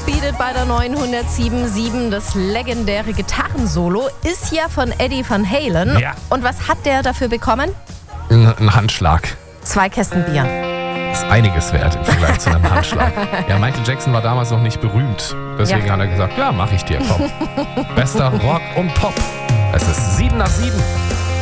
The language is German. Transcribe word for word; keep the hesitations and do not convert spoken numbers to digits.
Upbeatet bei der neunhundertsieben Komma sieben. Das legendäre Gitarrensolo ist ja von Eddie Van Halen. Ja. Und was hat der dafür bekommen? Ein, ein Handschlag. Zwei Kästen Bier. Ist einiges wert im Vergleich zu einem Handschlag. Ja, Michael Jackson war damals noch nicht berühmt. Deswegen Ja. hat er gesagt, ja, mach ich dir, komm. Bester Rock und Pop. Es ist sieben nach sieben.